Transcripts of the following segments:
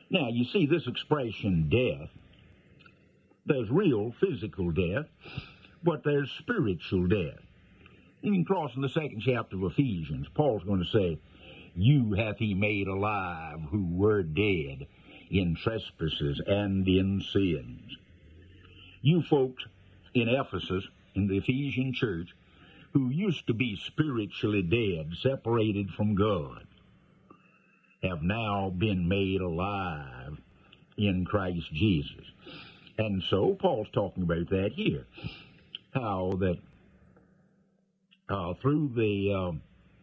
Now, you see this expression, death, there's real physical death, but there's spiritual death. Even crossing the 2nd chapter of Ephesians, Paul's going to say, you hath he made alive who were dead in trespasses and in sins. You folks in Ephesus, in the Ephesian church, who used to be spiritually dead, separated from God, have now been made alive in Christ Jesus. And so Paul's talking about that here, how that through the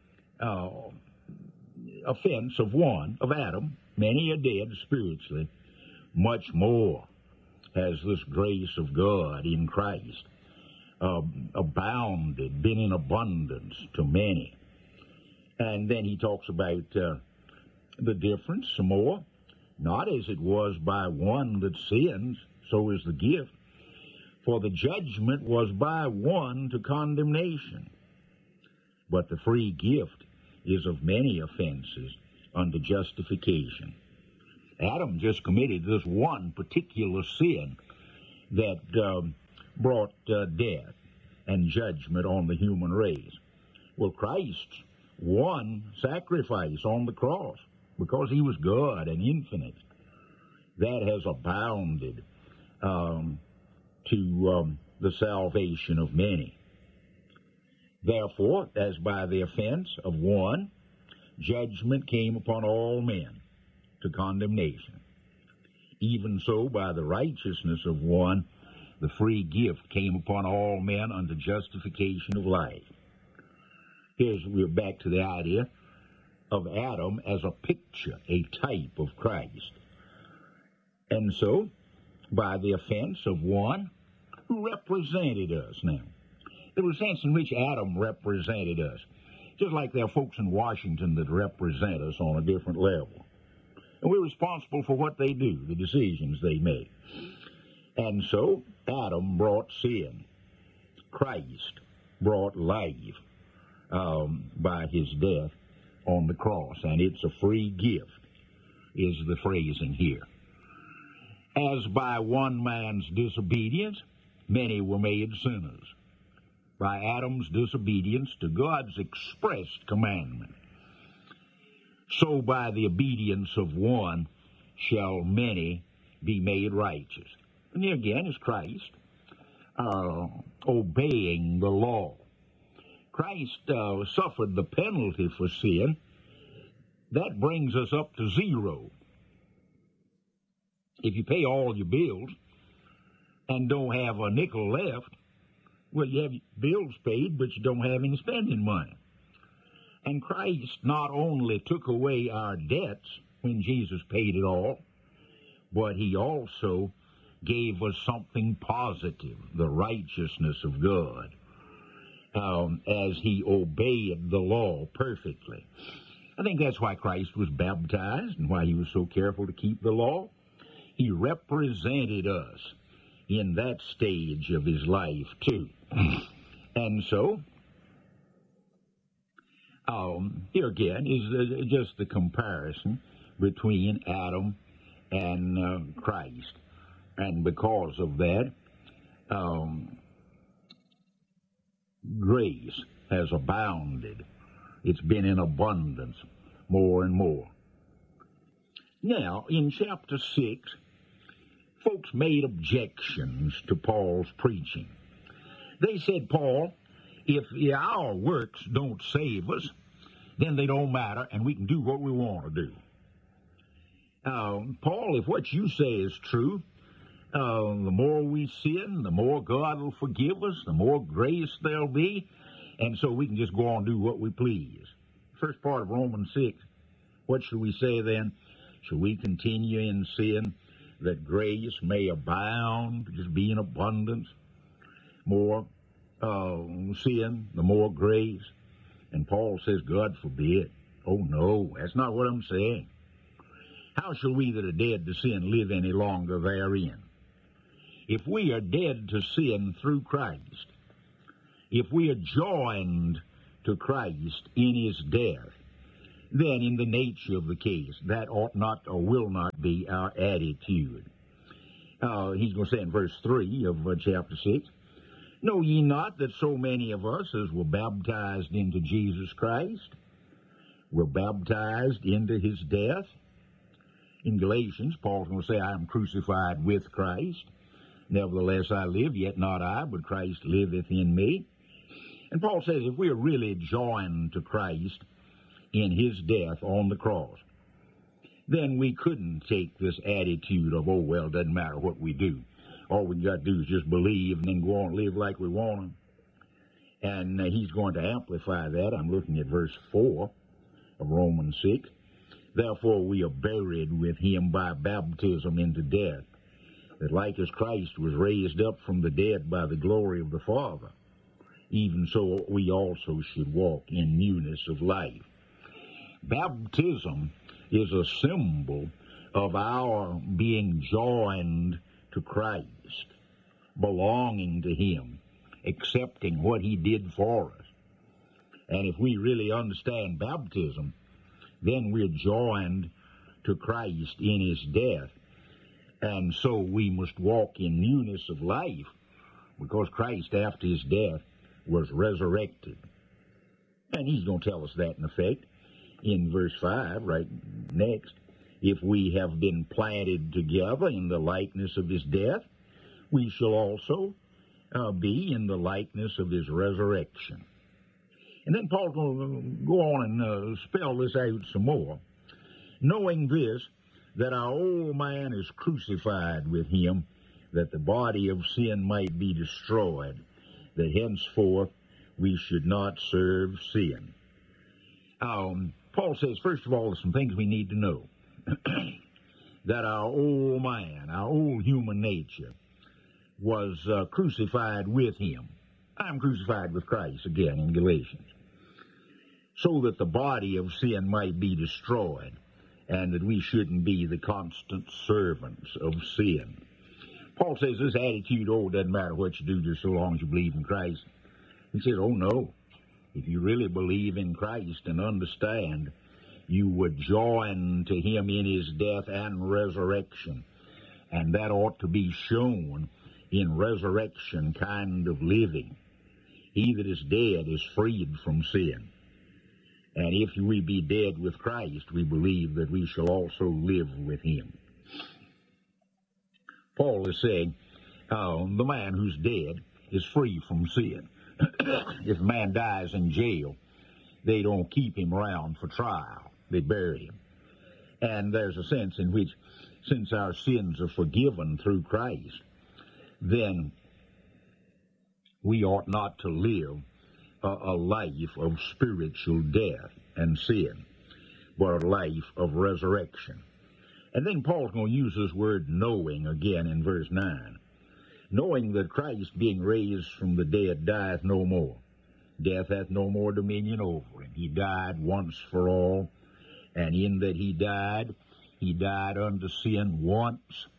offense of one, of Adam, many are dead spiritually, much more has this grace of God in Christ abounded, been in abundance to many. And then he talks about the difference some more. Not as it was by one that sins, so is the gift. For the judgment was by one to condemnation. But the free gift is of many offenses unto justification. Adam just committed this one particular sin that brought death and judgment on the human race. Well, Christ's one sacrifice on the cross, because he was God and infinite, that has abounded to the salvation of many. Therefore, as by the offense of one, judgment came upon all men to condemnation, even so by the righteousness of one, the free gift came upon all men unto justification of life. We're back to the idea of Adam as a picture, a type of Christ. And so, by the offense of one who represented us now. There was a sense in which Adam represented us, just like there are folks in Washington that represent us on a different level. And we're responsible for what they do, the decisions they make. And so, Adam brought sin. Christ brought life by his death on the cross. And it's a free gift, is the phrasing here. As by one man's disobedience, many were made sinners. By Adam's disobedience to God's expressed commandment, so by the obedience of one shall many be made righteous. And here again is Christ obeying the law. Christ suffered the penalty for sin. That brings us up to zero. If you pay all your bills and don't have a nickel left, well, you have bills paid, but you don't have any spending money. And Christ not only took away our debts when Jesus paid it all, but he also gave us something positive, the righteousness of God, as he obeyed the law perfectly. I think that's why Christ was baptized and why he was so careful to keep the law. He represented us in that stage of his life, too. And so, here again is just the comparison between Adam and Christ. And because of that, grace has abounded. It's been in abundance more and more. Now, in chapter 6, folks made objections to Paul's preaching. They said, Paul, if our works don't save us, then they don't matter, and we can do what we want to do. Paul, if what you say is true, the more we sin, the more God will forgive us, the more grace there'll be, and so we can just go on and do what we please. First part of Romans 6, what should we say then? Shall we continue in sin that grace may abound, just be in abundance? More sin, the more grace. And Paul says, God forbid. Oh no, that's not what I'm saying. How shall we that are dead to sin live any longer therein? If we are dead to sin through Christ, if we are joined to Christ in his death, then in the nature of the case, that ought not or will not be our attitude. He's going to say in verse 3 of chapter 6, know ye not that so many of us as were baptized into Jesus Christ were baptized into his death? In Galatians, Paul's going to say, I am crucified with Christ. Nevertheless I live, yet not I, but Christ liveth in me. And Paul says if we are really joined to Christ in his death on the cross, then we couldn't take this attitude of, oh, well, it doesn't matter what we do. All we got to do is just believe and then go on and live like we want to. And he's going to amplify that. I'm looking at verse 4 of Romans 6. Therefore we are buried with him by baptism into death, that like as Christ was raised up from the dead by the glory of the Father, even so we also should walk in newness of life. Baptism is a symbol of our being joined to Christ, belonging to him, accepting what he did for us. And if we really understand baptism, then we're joined to Christ in his death. And so we must walk in newness of life, because Christ, after his death, was resurrected. And he's going to tell us that in effect in verse 5, right next. If we have been planted together in the likeness of his death, we shall also be in the likeness of his resurrection. And then Paul's going to go on and spell this out some more. Knowing this, that our old man is crucified with him, that the body of sin might be destroyed, that henceforth we should not serve sin. Paul says, first of all, there's some things we need to know. That our old man, our old human nature, was crucified with him. I'm crucified with Christ, again, in Galatians. So that the body of sin might be destroyed, and that we shouldn't be the constant servants of sin. Paul says this attitude, oh, it doesn't matter what you do just so long as you believe in Christ. He says, oh, no. If you really believe in Christ and understand, you would join to him in his death and resurrection. And that ought to be shown in resurrection kind of living. He that is dead is freed from sin. And if we be dead with Christ, we believe that we shall also live with him. Paul is saying, the man who's dead is free from sin. If a man dies in jail, they don't keep him around for trial. They bury him. And there's a sense in which, since our sins are forgiven through Christ, then we ought not to live a life of spiritual death and sin, but a life of resurrection. And then Paul's going to use this word knowing again in verse 9. Knowing that Christ, being raised from the dead, dieth no more. Death hath no more dominion over him. He died once for all, and in that he died unto sin once,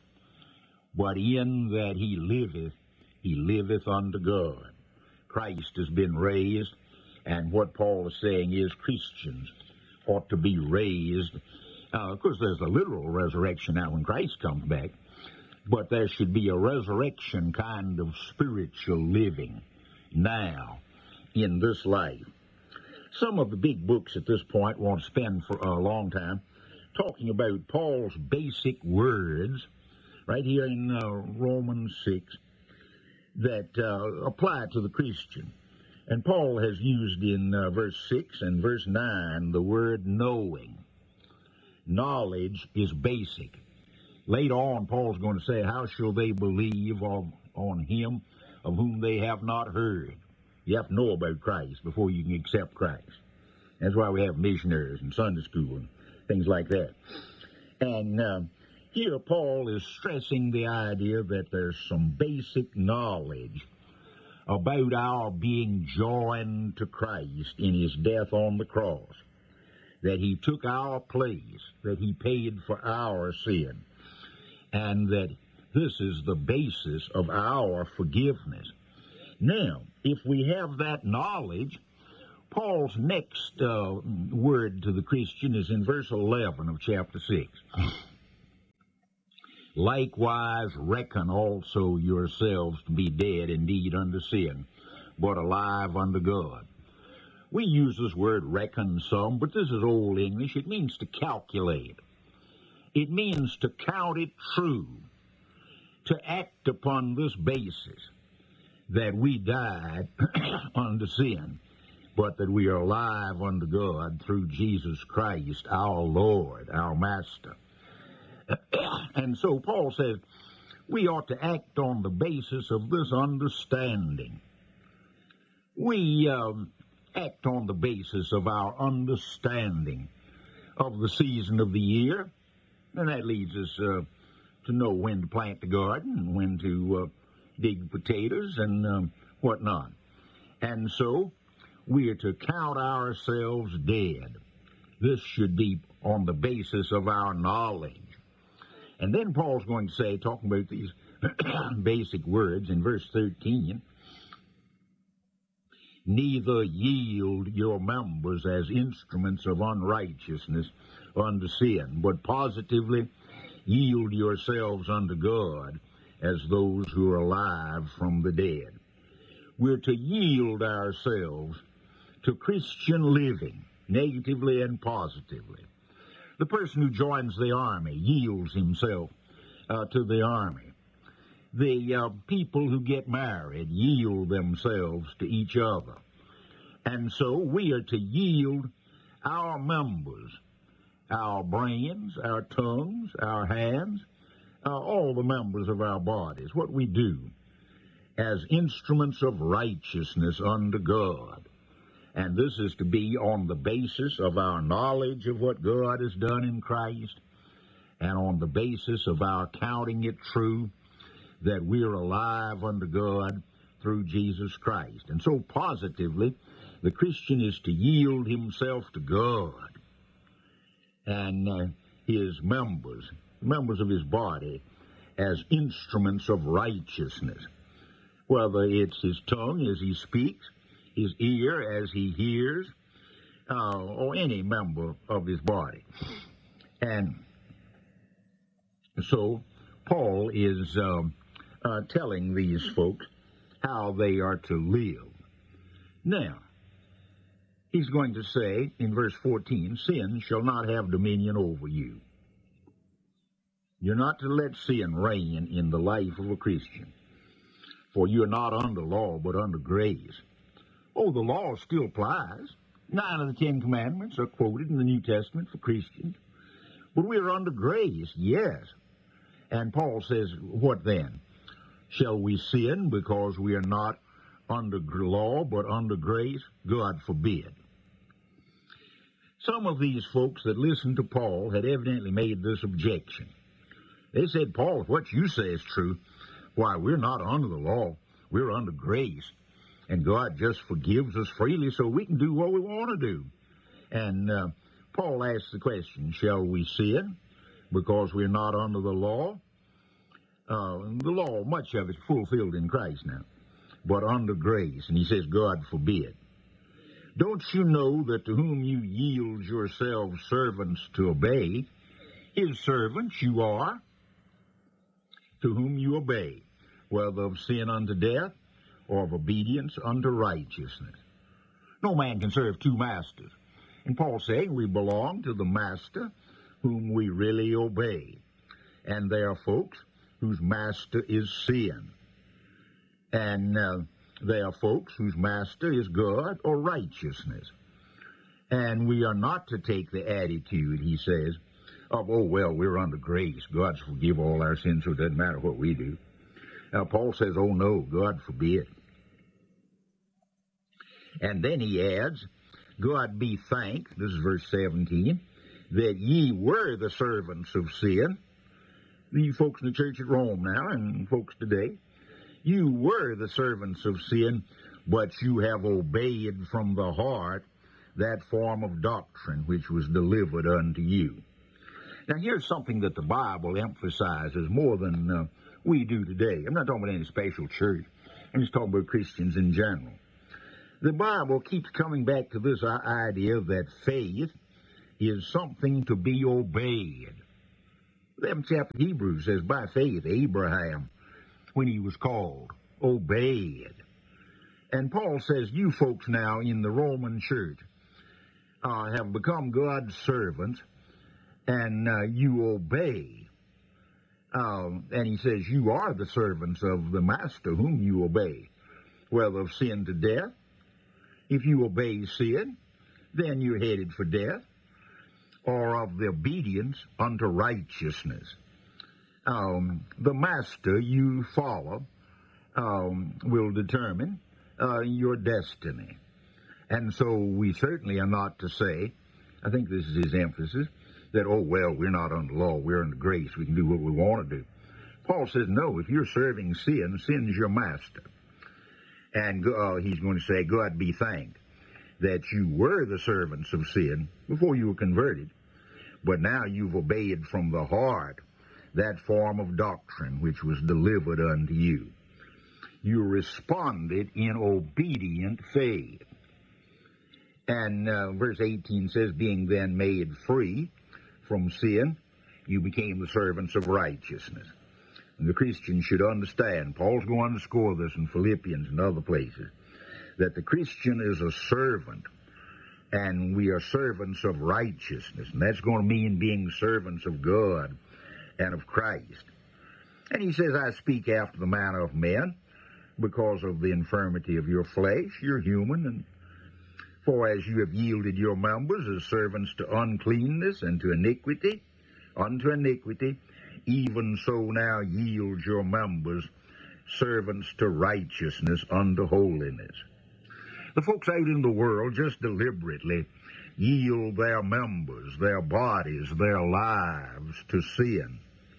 but in that he liveth unto God. Christ has been raised, and what Paul is saying is Christians ought to be raised. Of course, there's a literal resurrection now when Christ comes back, but there should be a resurrection kind of spiritual living now in this life. Some of the big books at this point won't spend for a long time talking about Paul's basic words right here in Romans 6 that apply to the Christian. And Paul has used in verse 6 and verse 9 the word knowing. Knowledge is basic. Later on, Paul's going to say, how shall they believe on him of whom they have not heard? You have to know about Christ before you can accept Christ. That's why we have missionaries and Sunday school and things like that. And here Paul is stressing the idea that there's some basic knowledge about our being joined to Christ in his death on the cross, that he took our place, that he paid for our sin, and that this is the basis of our forgiveness. Now, if we have that knowledge, Paul's next word to the Christian is in verse 11 of chapter 6. Likewise reckon also yourselves to be dead indeed unto sin, but alive unto God. We use this word reckon some, but this is Old English. It means to calculate. It means to count it true, to act upon this basis that we died unto sin, but that we are alive unto God through Jesus Christ, our Lord, our Master. And so Paul says we ought to act on the basis of this understanding. We act on the basis of our understanding of the season of the year, and that leads us to know when to plant the garden and when to dig potatoes and whatnot. And so we are to count ourselves dead. This should be on the basis of our knowledge. And then Paul's going to say, talking about these basic words in verse 13, neither yield your members as instruments of unrighteousness unto sin, but positively yield yourselves unto God as those who are alive from the dead. We're to yield ourselves to Christian living, negatively and positively. The person who joins the army yields himself to the army. The people who get married yield themselves to each other. And so we are to yield our members, our brains, our tongues, our hands, all the members of our bodies, what we do, as instruments of righteousness unto God. And this is to be on the basis of our knowledge of what God has done in Christ, and on the basis of our counting it true that we are alive unto God through Jesus Christ. And so positively, the Christian is to yield himself to God and his members of his body, as instruments of righteousness, whether it's his tongue as he speaks, his ear as he hears, or any member of his body. And so Paul is telling these folks how they are to live. Now, he's going to say in verse 14, sin shall not have dominion over you. You're not to let sin reign in the life of a Christian, for you're not under law, but under grace. Oh, the law still applies. 9 of the 10 commandments are quoted in the New Testament for Christians. But we are under grace, yes. And Paul says, what then? Shall we sin because we are not under law, but under grace? God forbid. Some of these folks that listened to Paul had evidently made this objection. They said, Paul, if what you say is true, why, we're not under the law, we're under grace. And God just forgives us freely so we can do what we want to do. And Paul asks the question, shall we sin because we're not under the law? The law, much of it is fulfilled in Christ now, but under grace. And he says, God forbid. Don't you know that to whom you yield yourselves servants to obey, his servants you are, to whom you obey, whether of sin unto death, or of obedience unto righteousness. No man can serve 2 masters. And Paul's saying we belong to the master whom we really obey. And there are folks whose master is sin. And there are folks whose master is God or righteousness. And we are not to take the attitude, he says, of, oh, well, we're under grace. God's forgive all our sins, so it doesn't matter what we do. Now, Paul says, oh, no, God forbid. And then he adds, God be thanked, this is verse 17, that ye were the servants of sin. You folks in the church at Rome now, and folks today, you were the servants of sin, but you have obeyed from the heart that form of doctrine which was delivered unto you. Now, here's something that the Bible emphasizes more than we do today. I'm not talking about any special church. I'm just talking about Christians in general. The Bible keeps coming back to this idea that faith is something to be obeyed. The 11th chapter of Hebrews says, by faith, Abraham, when he was called, obeyed. And Paul says, you folks now in the Roman church have become God's servants, and you obey. And he says, you are the servants of the master whom you obey, whether of sin to death. If you obey sin, then you're headed for death, or of the obedience unto righteousness. The master you follow will determine your destiny. And so we certainly are not to say, I think this is his emphasis, that, oh, well, we're not under law, we're under grace, we can do what we want to do. Paul says, no, if you're serving sin, sin's your master. And he's going to say, God be thanked that you were the servants of sin before you were converted, but now you've obeyed from the heart that form of doctrine which was delivered unto you. You responded in obedient faith. And verse 18 says, being then made free from sin, you became the servants of righteousness. And the Christian should understand, Paul's going to underscore this in Philippians and other places, that the Christian is a servant, and we are servants of righteousness. And that's going to mean being servants of God and of Christ. And he says, I speak after the manner of men, because of the infirmity of your flesh. You're human, and for as you have yielded your members as servants to uncleanness and to iniquity, unto iniquity, even so now yield your members servants to righteousness unto holiness. The folks out in the world just deliberately yield their members, their bodies, their lives to sin.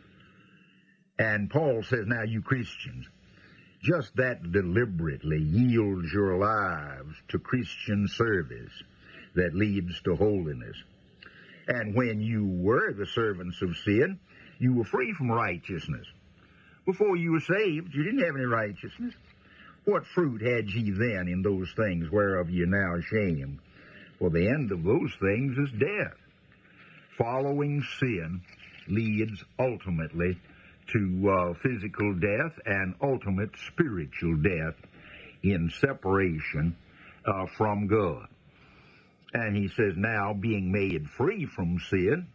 And Paul says, now you Christians, just that deliberately yield your lives to Christian service that leads to holiness. And when you were the servants of sin, you were free from righteousness. Before you were saved, you didn't have any righteousness. What fruit had ye then in those things whereof ye are now ashamed? For the end of those things is death. Following sin leads ultimately to physical death and ultimate spiritual death in separation from God. And he says, now being made free from sin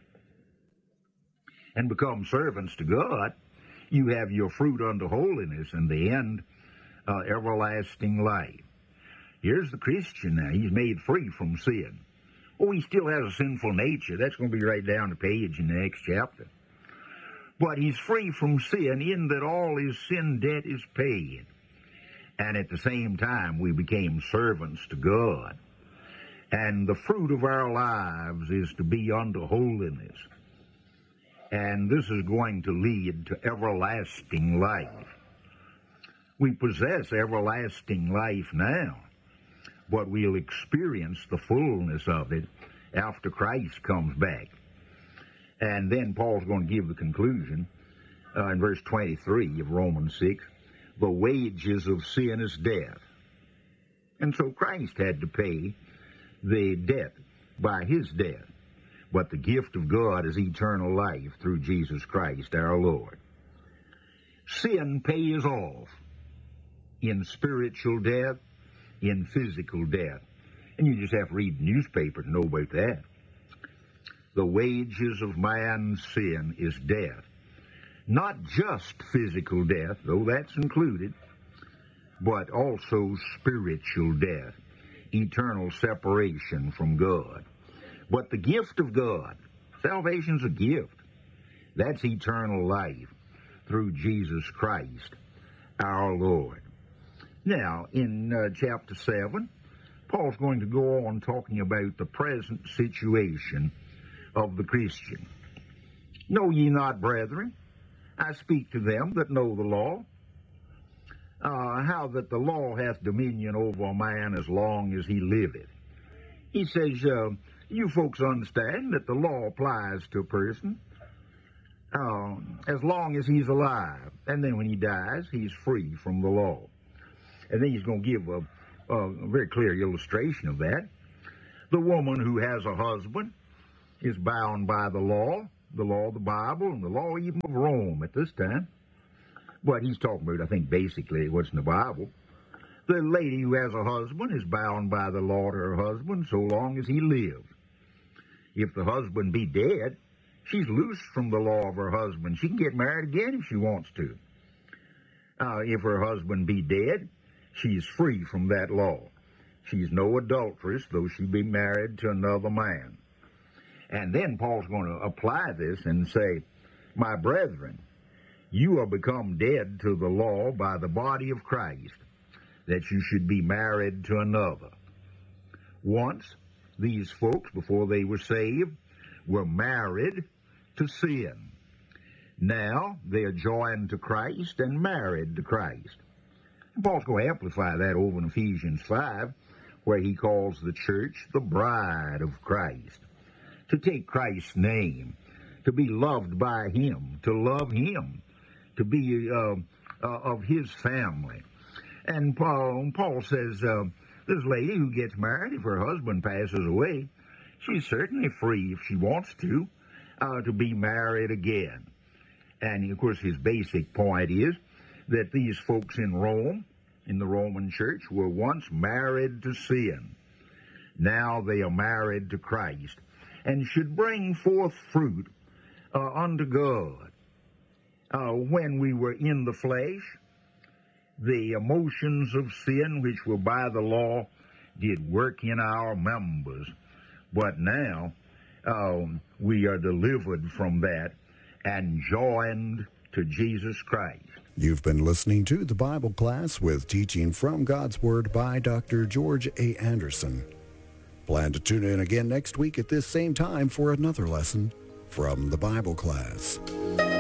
and become servants to God, you have your fruit unto holiness, and the end, everlasting life. Here's the Christian now. He's made free from sin. Oh, he still has a sinful nature. That's going to be right down the page in the next chapter. But he's free from sin in that all his sin debt is paid. And at the same time, we became servants to God. And the fruit of our lives is to be unto holiness. And this is going to lead to everlasting life. We possess everlasting life now, but we'll experience the fullness of it after Christ comes back. And then Paul's going to give the conclusion in verse 23 of Romans 6, the wages of sin is death. And so Christ had to pay the debt by his death. But the gift of God is eternal life through Jesus Christ our Lord. Sin pays off in spiritual death, in physical death. And you just have to read the newspaper to know about that. The wages of man's sin is death. Not just physical death, though that's included, but also spiritual death, eternal separation from God. But the gift of God, salvation's a gift. That's eternal life through Jesus Christ, our Lord. Now, in chapter 7, Paul's going to go on talking about the present situation of the Christian. Know ye not, brethren, I speak to them that know the law, how that the law hath dominion over a man as long as he liveth. He says, you folks understand that the law applies to a person as long as he's alive. And then when he dies, he's free from the law. And then he's going to give a very clear illustration of that. The woman who has a husband is bound by the law of the Bible, and the law even of Rome at this time. But he's talking about, I think, basically what's in the Bible. The lady who has a husband is bound by the law to her husband so long as he lives. If the husband be dead, she's loosed from the law of her husband. She can get married again if she wants to. If her husband be dead, she's free from that law. She's no adulteress, though she be married to another man. And then Paul's going to apply this and say, my brethren, you are become dead to the law by the body of Christ, that you should be married to another. Once, these folks, before they were saved, were married to sin. Now, they are joined to Christ and married to Christ. And Paul's going to amplify that over in Ephesians 5, where he calls the church the bride of Christ. To take Christ's name, to be loved by him, to love him, to be of his family. And Paul says, this lady who gets married, if her husband passes away, she's certainly free if she wants to be married again. And, of course, his basic point is that these folks in Rome, in the Roman church, were once married to sin. Now they are married to Christ and should bring forth fruit unto God. When we were in the flesh, the emotions of sin, which were by the law, did work in our members. But now we are delivered from that and joined to Jesus Christ. You've been listening to the Bible Class with teaching from God's Word by Dr. George A. Anderson. Plan to tune in again next week at this same time for another lesson from the Bible Class.